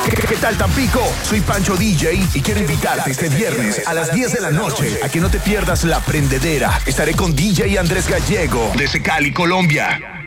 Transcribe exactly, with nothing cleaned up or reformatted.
¿Qué tal, Tampico? Soy Pancho D J y quiero invitarte este viernes a las diez de la noche a que no te pierdas La Prendedera. Estaré con D J Andrés Gallego desde Cali, Colombia.